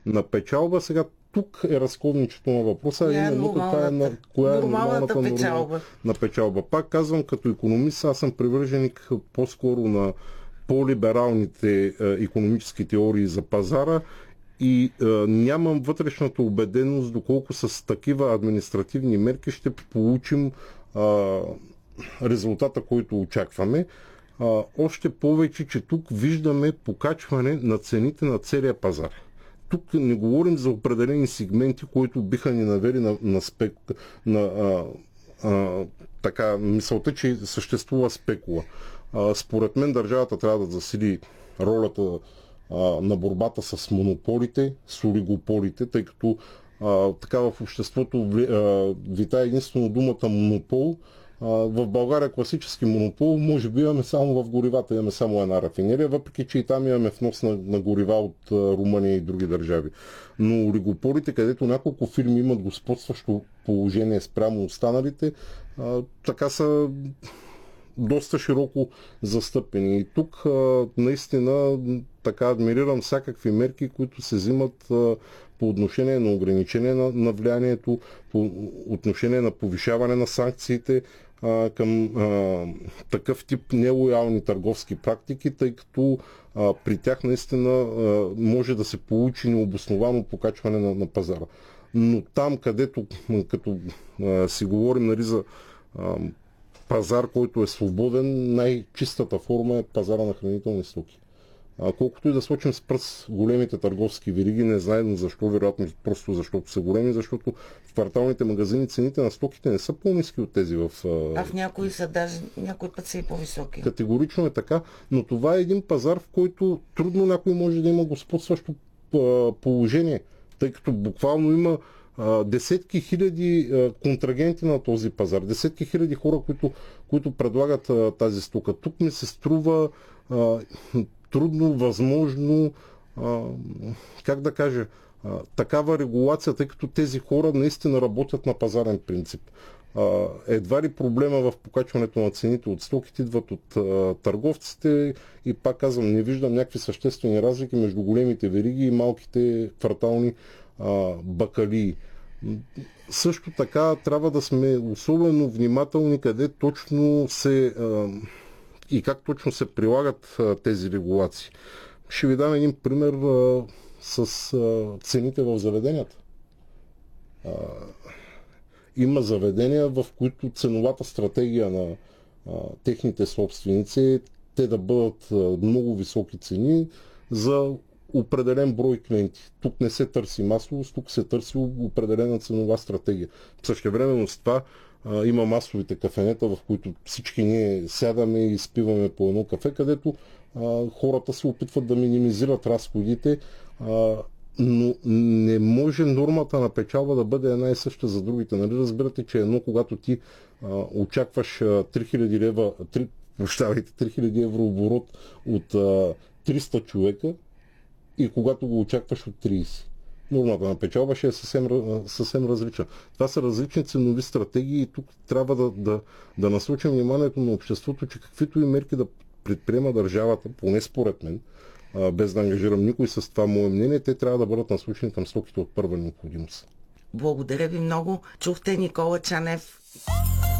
на печалба. Сега тук е разковничето на въпроса, коя е нормалната печалба на печалба. Пак казвам, като икономист, аз съм привърженик по-скоро на по-либералните икономически теории за пазара и нямам вътрешната убеденост доколко с такива административни мерки ще получим резултата, който очакваме. Още повече, че тук виждаме покачване на цените на целия пазар. Тук не говорим за определени сегменти, които биха ни навели така мисълта, че съществува спекула. Според мен държавата трябва да засили ролята на борбата с монополите, с олигополите, тъй като така в обществото витае единствено думата монопол. В България класически монопол, може би имаме само в горивата, имаме само една рафинерия, въпреки че и там имаме внос на горива от Румъния и други държави. Но олигополите, където няколко фирми имат господстващо положение спрямо останалите, така са доста широко застъпени. И тук наистина така адмирирам всякакви мерки, които се взимат по отношение на ограничение на влиянието, по отношение на повишаване на санкциите към такъв тип нелоялни търговски практики, тъй като при тях наистина може да се получи необосновано покачване на пазара. Но там, където като си говорим, нали, за пазар, който е свободен, най-чистата форма е пазара на хранителни стоки. Колкото и да сочим с пръст големите търговски вериги, не знаем защо, вероятно просто защото са големи, защото в кварталните магазини цените на стоките не са по-ниски от тези в... А в някои са даже, някои път са и по-високи. Категорично е така, но това е един пазар, в който трудно някой може да има господстващо положение, тъй като буквално има десетки хиляди контрагенти на този пазар, десетки хиляди хора, които предлагат тази стока. Тук ми се струва трудно, възможно, как да кажа, такава регулация, тъй като тези хора наистина работят на пазарен принцип. Едва ли проблема в покачването на цените от стоките идват от търговците и пак казвам, не виждам някакви съществени разлики между големите вериги и малките квартални бакалии. Също така трябва да сме особено внимателни къде точно и как точно се прилагат тези регулации. Ще ви дам един пример с цените в заведенията. Има заведения, в които ценовата стратегия на техните собственици е те да бъдат много високи цени за определен брой клиенти. Тук не се търси масовост, тук се търси определена ценова стратегия. Същевременно с това има масовите кафенета, в които всички ние сядаме и изпиваме по едно кафе, където хората се опитват да минимизират разходите, но не може нормата на печалба да бъде една и съща за другите. Нали разбирате, че когато ти очакваш 3000 евро оборот от 300 човека и когато го очакваш от 30. Нормата на печалба ще е съвсем различна. Това са различни ценови стратегии и тук трябва да насочим вниманието на обществото, че каквито и мерки да предприема държавата, поне според мен, без да ангажирам никой с това мое мнение, те трябва да бъдат насочени към стоките от първа необходимост. Благодаря ви много. Чухте Никола Чанев.